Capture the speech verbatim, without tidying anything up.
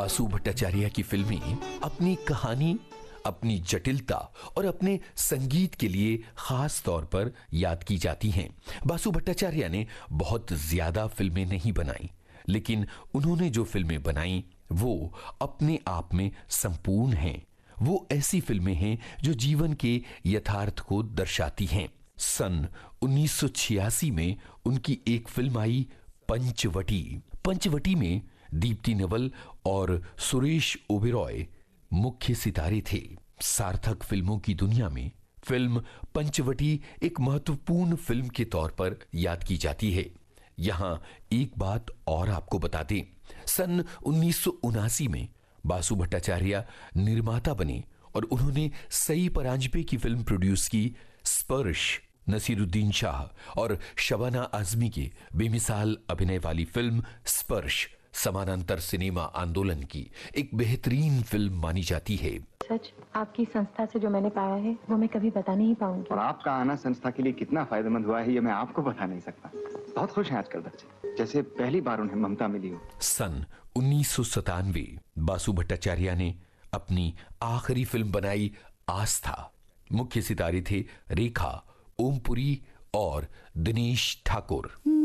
बासु भट्टाचार्य की फिल्में अपनी कहानी, अपनी जटिलता और अपने संगीत के लिए खास तौर पर याद की जाती हैं। बासु भट्टाचार्य ने बहुत ज्यादा फिल्में नहीं बनाई, लेकिन उन्होंने जो फिल्में बनाई वो अपने आप में संपूर्ण हैं। वो ऐसी फिल्में हैं जो जीवन के यथार्थ को दर्शाती हैं। सन उन्नीस सौ छियासी में उनकी एक फिल्म आई पंचवटी। पंचवटी में दीप्ति नवल और सुरेश ओबेरॉय मुख्य सितारे थे। सार्थक फिल्मों की दुनिया में फिल्म पंचवटी एक महत्वपूर्ण फिल्म के तौर पर याद की जाती है। यहां एक बात और आपको बता दें, सन उन्नीस सौ उनासी में बासु भट्टाचार्य निर्माता बने और उन्होंने सई परांजपे की फिल्म प्रोड्यूस की स्पर्श। नसीरुद्दीन शाह और शबाना आजमी के बेमिसाल अभिनय वाली फिल्म स्पर्श समानांतर सिनेमा आंदोलन की एक बेहतरीन फिल्म मानी जाती है। सच आपकी संस्था से जो मैंने पाया है वो मैं कभी बता नहीं पाऊंगी। और आपका आना संस्था के लिए कितना फायदेमंद हुआ है ये मैं आपको बता नहीं सकता। बहुत खुश हैं आजकल बच्चे, जैसे पहली बार उन्हें ममता मिली हो। सन उन्नीस सौ सतानवे बासु भट्टाचार्य ने अपनी आखिरी फिल्म बनाई आस्था। मुख्य सितारे थे रेखा, ओमपुरी और दिनेश ठाकुर।